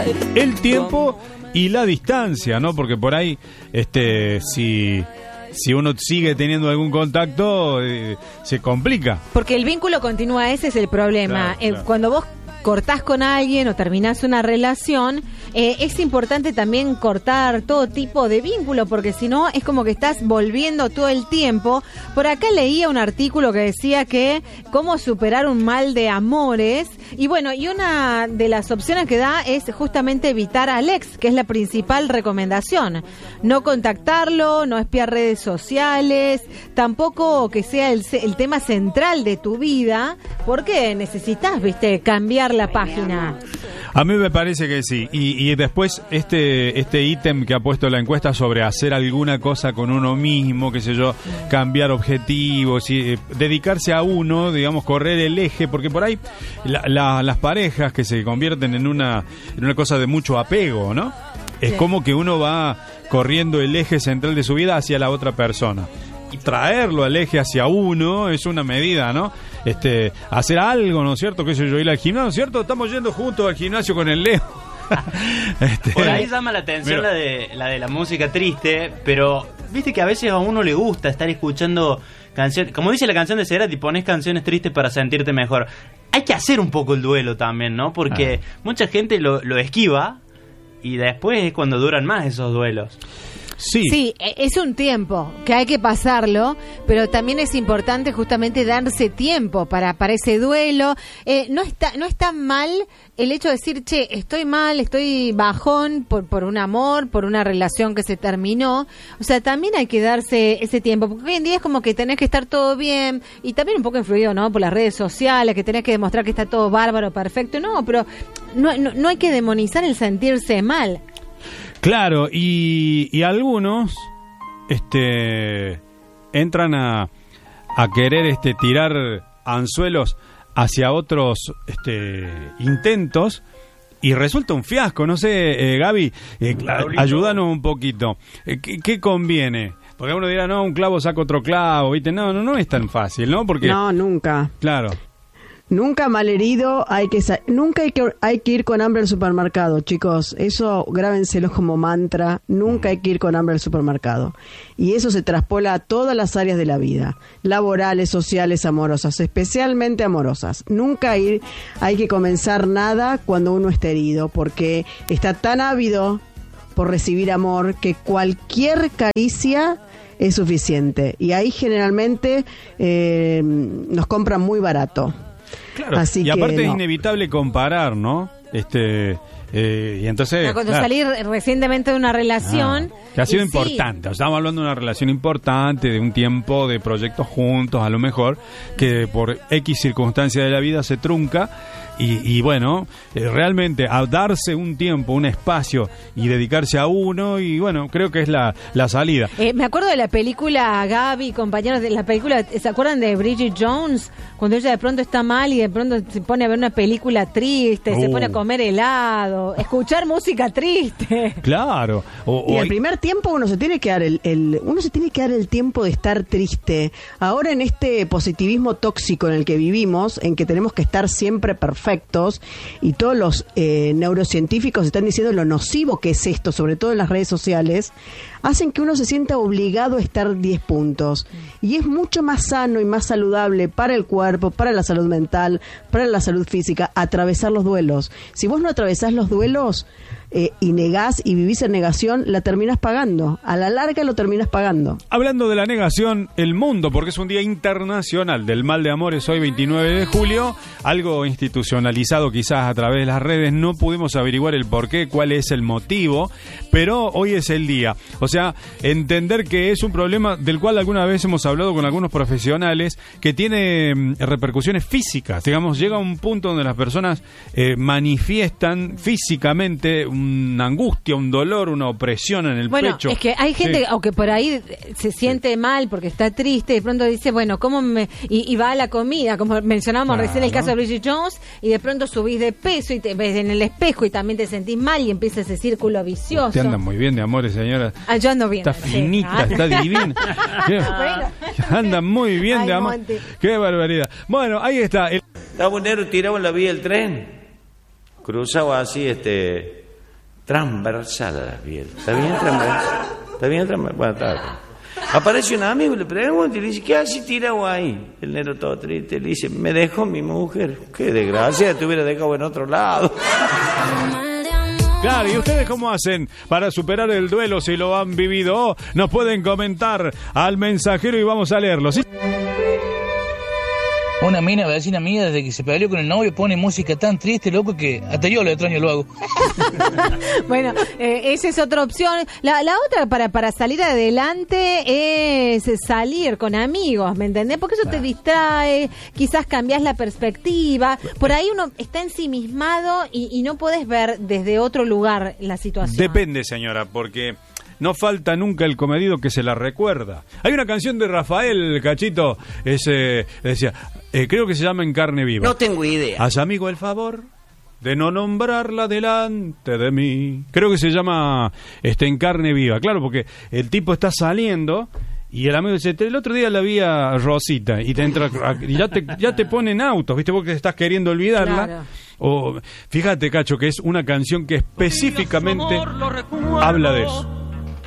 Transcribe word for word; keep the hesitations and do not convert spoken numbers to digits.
el tiempo y la distancia, ¿no? Porque por ahí, este, si... si uno sigue teniendo algún contacto, eh, se complica. Porque el vínculo continúa, ese es el problema. Claro, claro. Eh, cuando vos cortás con alguien o terminás una relación, eh, es importante también cortar todo tipo de vínculo, porque si no es como que estás volviendo todo el tiempo. Por acá leía un artículo que decía que cómo superar un mal de amores, y bueno, y una de las opciones que da es justamente evitar al ex, que es la principal recomendación. No contactarlo, no espiar redes sociales, tampoco que sea el, el tema central de tu vida, porque necesitas, viste, cambiar la página. A mí me parece que sí. Y, y después este este ítem que ha puesto la encuesta sobre hacer alguna cosa con uno mismo, qué sé yo, cambiar objetivos y eh, dedicarse a uno, digamos, correr el eje, porque por ahí la, la, las parejas que se convierten en una en una cosa de mucho apego, ¿no? Es sí. Como que uno va corriendo el eje central de su vida hacia la otra persona. Y traerlo al eje hacia uno es una medida, ¿no? Este, hacer algo, ¿no es cierto? ¿Qué sé yo? Ir al gimnasio, ¿no es cierto? Estamos yendo juntos al gimnasio con el Leo. este, Por ahí llama la atención la de, la de la música triste, pero viste que a veces a uno le gusta estar escuchando canciones, como dice la canción de Cerati, pones canciones tristes para sentirte mejor. Hay que hacer un poco el duelo también, ¿no? Porque ah. mucha gente lo, lo esquiva y después es cuando duran más esos duelos. Sí. sí, es un tiempo que hay que pasarlo, pero también es importante justamente darse tiempo para, para ese duelo. Eh, no está no está mal el hecho de decir, che, estoy mal, estoy bajón por, por un amor, por una relación que se terminó. O sea, también hay que darse ese tiempo, porque hoy en día es como que tenés que estar todo bien, y también un poco influido, ¿no?, por las redes sociales, que tenés que demostrar que está todo bárbaro, perfecto. No, pero no, no, no hay que demonizar el sentirse mal. Claro, y, y algunos este entran a, a querer este tirar anzuelos hacia otros este intentos y resulta un fiasco. No sé, eh, Gaby, eh, ayúdanos un poquito. Eh, ¿qué, ¿Qué conviene? Porque uno dirá, no, un clavo saca otro clavo, ¿viste? No, no, no es tan fácil, ¿no? Porque no, nunca. Claro. Nunca malherido, hay que sa- nunca hay que, hay que ir con hambre al supermercado, chicos. Eso grábenselo como mantra. Nunca hay que ir con hambre al supermercado. Y eso se traspola a todas las áreas de la vida, laborales, sociales, amorosas, especialmente amorosas. Nunca ir, hay que comenzar nada cuando uno está herido, porque está tan ávido por recibir amor que cualquier caricia es suficiente. Y ahí generalmente eh, nos compran muy barato. Claro, así y aparte que, no. es inevitable comparar, ¿no? Este, eh, y entonces... No, cuando claro, salir recientemente de una relación... Ah, que ha sido y importante, sí. estamos hablando de una relación importante, de un tiempo de proyectos juntos, a lo mejor, que por X circunstancia de la vida se trunca, y, y bueno, eh, realmente a darse un tiempo, un espacio y dedicarse a uno, y bueno, creo que es la, la salida. Eh, me acuerdo de la película, Gaby, compañeros, de la película, ¿se acuerdan de Bridget Jones? Cuando ella de pronto está mal y de pronto se pone a ver una película triste, uh. se pone a comer helado, escuchar música triste. Claro. O, y o el primer tiempo uno se tiene que dar el, el uno se tiene que dar el tiempo de estar triste. Ahora en este positivismo tóxico en el que vivimos, en que tenemos que estar siempre perfectos, y todos los eh, neurocientíficos están diciendo lo nocivo que es esto, sobre todo en las redes sociales, hacen que uno se sienta obligado a estar diez puntos. Y es mucho más sano y más saludable para el cuerpo, para la salud mental, para la salud física, atravesar los duelos. Si vos no atravesás los duelos eh, y negás y vivís en negación, la terminás pagando. A la larga lo terminás pagando. Hablando de la negación, el mundo, porque es un día internacional del mal de amores, hoy veintinueve de julio, algo institucionalizado quizás a través de las redes, no pudimos averiguar el porqué, cuál es el motivo, pero hoy es el día. O sea, entender que es un problema del cual alguna vez hemos hablado con algunos profesionales, que tiene mm, repercusiones físicas. Digamos, llega un punto donde las personas eh, manifiestan físicamente una angustia, un dolor, una opresión en el bueno, pecho. Bueno, es que hay gente, sí. aunque por ahí se siente sí. mal porque está triste, de pronto dice, bueno, ¿cómo me...? Y, y va a la comida, como mencionábamos claro. recién el caso de Bridget Jones, y de pronto subís de peso y te ves en el espejo y también te sentís mal y empieza ese círculo vicioso. Te andan muy bien de amores, señora. Ah, yo ando bien. Está finita, sí. está divina. Bueno. Anda muy bien Ay, de amor. Monte. Qué barbaridad. Bueno, ahí está. El... Estaba un negro tirado en la vía del tren, cruzaba así, este, transversal a las piedras. ¿Está bien transversal? ¿Está bien transversal? Bueno, está bien. Aparece un amigo y le pregunta y le dice, ¿qué haces tirado ahí? El negro todo triste le dice, me dejó mi mujer. Qué desgracia, te hubiera dejado en otro lado. Claro, ¿y ustedes cómo hacen para superar el duelo si lo han vivido? Nos pueden comentar al mensajero y vamos a leerlo, ¿sí? Una mina vecina mía, desde que se peleó con el novio, pone música tan triste, loco, que hasta yo lo extraño lo hago. Bueno, eh, esa es otra opción. La, la otra para, para salir adelante es salir con amigos, ¿me entendés? Porque eso te distrae, quizás cambias la perspectiva. Por ahí uno está ensimismado y, y no podés ver desde otro lugar la situación. Depende, señora, porque... no falta nunca el comedido que se la recuerda. Hay una canción de Rafael, Cachito, ese, decía, eh, creo que se llama En carne viva. No tengo idea. Haz, amigo, el favor de no nombrarla delante de mí. Creo que se llama este, En carne viva. Claro, porque el tipo está saliendo y el amigo dice, el otro día la vi a Rosita y te entra y ya te, ya te ponen autos, ¿viste? Porque estás queriendo olvidarla. Claro. O, fíjate, Cacho, que es una canción que específicamente habla de eso.